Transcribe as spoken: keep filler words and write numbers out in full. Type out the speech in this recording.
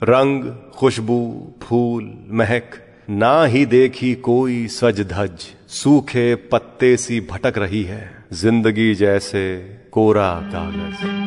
रंग, खुशबू, फूल, महक ना ही देखी कोई सज धज, सूखे पत्ते सी भटक रही है जिंदगी जैसे कोरा कागज।